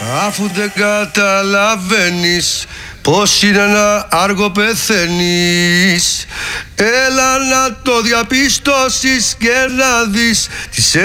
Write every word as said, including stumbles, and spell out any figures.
Αφού δεν καταλαβαίνεις πως είναι να άργο πεθαίνεις, έλα να το διαπιστώσεις και να δεις τις